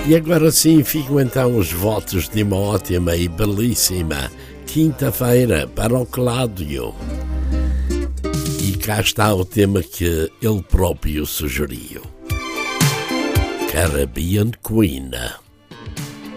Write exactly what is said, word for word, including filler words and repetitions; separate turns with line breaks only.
E agora sim ficam então os votos de uma ótima e belíssima quinta-feira para o Cláudio. E cá está o tema que ele próprio sugeriu: Caribbean Queen.